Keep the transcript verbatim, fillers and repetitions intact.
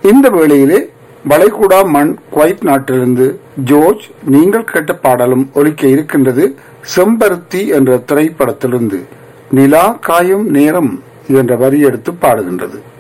இந்த வேளையிலே வளைகுடா மண் குவைத் நாட்டிலிருந்து ஜோர்ஜ் நீங்கள் கேட்ட பாடலும் ஒலிக்க இருக்கின்றது. செம்பருத்தி என்ற திரைப்படத்திலிருந்து நிலா காயும் நேரம் என்ற வரி எடுத்து பாடுகின்றது.